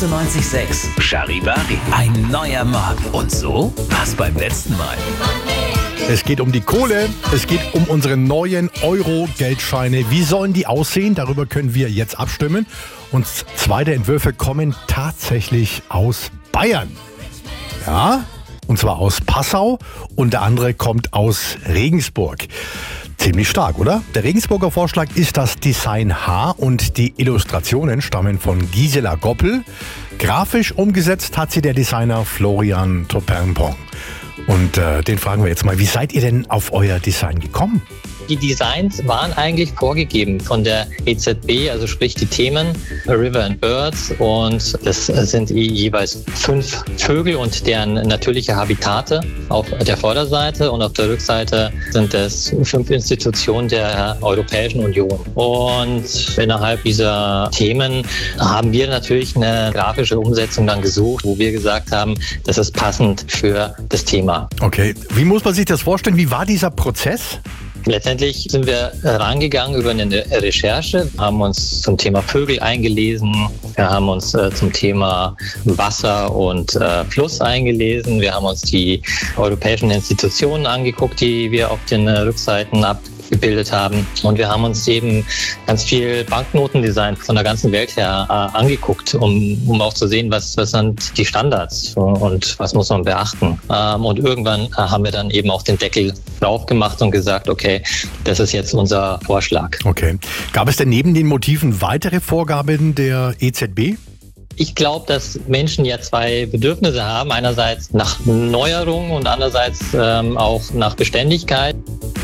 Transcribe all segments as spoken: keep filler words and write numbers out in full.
achtundneunzig Komma sechs Charivari. Ein neuer Morgen. Und so war's beim letzten Mal. Es geht um die Kohle, es geht um unsere neuen Euro-Geldscheine. Wie sollen die aussehen? Darüber können wir jetzt abstimmen. Und zwei der Entwürfe kommen tatsächlich aus Bayern. Ja, und zwar aus Passau und der andere kommt aus Regensburg. Ziemlich stark, oder? Der Regensburger Vorschlag ist das Design H und die Illustrationen stammen von Gisela Goppel. Grafisch umgesetzt hat sie der Designer Florian Topernpong. Und äh, den fragen wir jetzt mal, wie seid ihr denn auf euer Design gekommen? Die Designs waren eigentlich vorgegeben von der E Z B, also sprich die Themen A River and Birds, und das sind jeweils fünf Vögel und deren natürliche Habitate auf der Vorderseite, und auf der Rückseite sind es fünf Institutionen der Europäischen Union. Und innerhalb dieser Themen haben wir natürlich eine grafische Umsetzung dann gesucht, wo wir gesagt haben, das ist passend für das Thema. Okay, wie muss man sich das vorstellen? Wie war dieser Prozess? Letztendlich sind wir rangegangen über eine Recherche, haben uns zum Thema Vögel eingelesen, wir haben uns äh, zum Thema Wasser und äh, Fluss eingelesen, wir haben uns die europäischen Institutionen angeguckt, die wir auf den äh, Rückseiten abgebildet haben, und wir haben uns eben ganz viel Banknotendesign von der ganzen Welt her äh, angeguckt, um, um auch zu sehen, was, was sind die Standards und was muss man beachten. Ähm, und irgendwann äh, haben wir dann eben auch den Deckel drauf gemacht und gesagt, okay, das ist jetzt unser Vorschlag. Okay. Gab es denn neben den Motiven weitere Vorgaben der E Z B? Ich glaube, dass Menschen ja zwei Bedürfnisse haben. Einerseits nach Neuerung und andererseits ähm, auch nach Beständigkeit.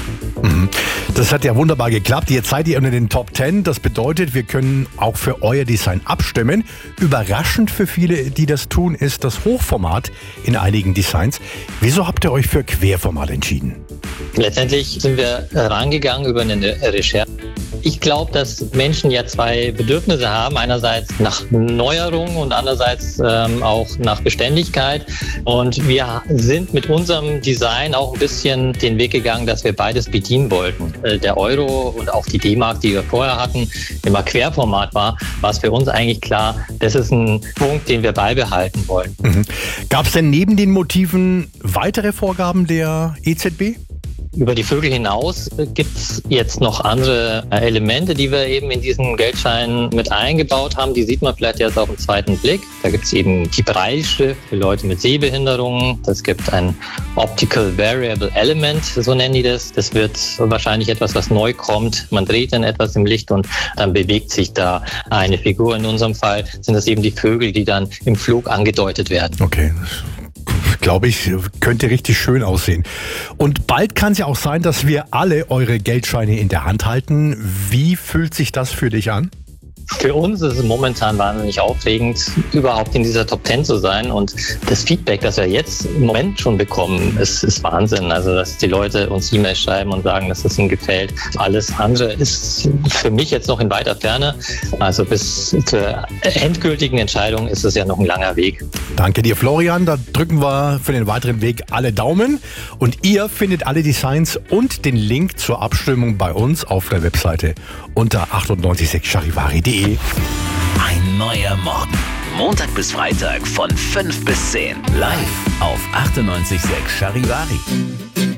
Das hat ja wunderbar geklappt. Jetzt seid ihr unter den Top Ten. Das bedeutet, wir können auch für euer Design abstimmen. Überraschend für viele, die das tun, ist das Hochformat in einigen Designs. Wieso habt ihr euch für Querformat entschieden? Letztendlich sind wir rangegangen über eine Recherche. Ich glaube, dass Menschen ja zwei Bedürfnisse haben. Einerseits nach Neuerung und andererseits ähm, auch nach Beständigkeit. Und wir sind mit unserem Design auch ein bisschen den Weg gegangen, dass wir beides bedienen wollten. Äh, der Euro und auch die D-Mark, die wir vorher hatten, immer Querformat war, war es für uns eigentlich klar, das ist ein Punkt, den wir beibehalten wollen. Mhm. Gab es denn neben den Motiven weitere Vorgaben der E Z B? Über die Vögel hinaus gibt es jetzt noch andere Elemente, die wir eben in diesen Geldschein mit eingebaut haben. Die sieht man vielleicht erst auf den zweiten Blick. Da gibt es eben die Brailleschrift für Leute mit Sehbehinderungen. Es gibt ein Optical Variable Element, so nennen die das. Das wird wahrscheinlich etwas, was neu kommt. Man dreht dann etwas im Licht und dann bewegt sich da eine Figur. In unserem Fall sind das eben die Vögel, die dann im Flug angedeutet werden. Okay. Glaube ich, könnte richtig schön aussehen. Und bald kann es ja auch sein, dass wir alle eure Geldscheine in der Hand halten. Wie fühlt sich das für dich an? Für uns ist es momentan wahnsinnig aufregend, überhaupt in dieser Top Ten zu sein. Und das Feedback, das wir jetzt im Moment schon bekommen, ist, ist Wahnsinn. Also, dass die Leute uns E-Mails schreiben und sagen, dass es ihnen gefällt. Alles andere ist für mich jetzt noch in weiter Ferne. Also bis zur endgültigen Entscheidung ist es ja noch ein langer Weg. Danke dir, Florian. Da drücken wir für den weiteren Weg alle Daumen. Und ihr findet alle Designs und den Link zur Abstimmung bei uns auf der Webseite unter achtundneunzig Komma sechs charivari punkt de. Ein neuer Morgen. Montag bis Freitag von fünf bis zehn. Live auf achtundneunzig Komma sechs Charivari.